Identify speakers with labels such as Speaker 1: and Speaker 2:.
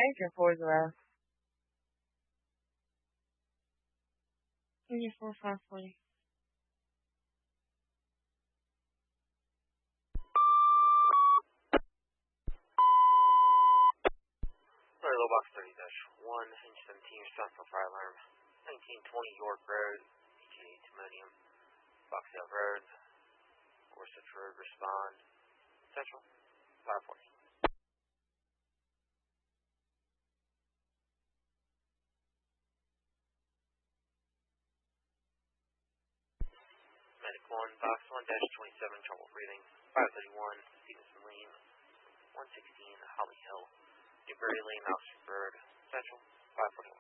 Speaker 1: Agent 40. Agent 4540.
Speaker 2: Low box 30-1, hinge 17, response for fire alarm. 1920 York Road, ETA Timonium, Boxdale Road, Gorsuch Road, respond. Central, 540. Medic 1, Box 1-27, trouble breathing. 531, Stevenson Lane, 116, Holly Hill, Newberry Lane, Oxford Road, Central, 541.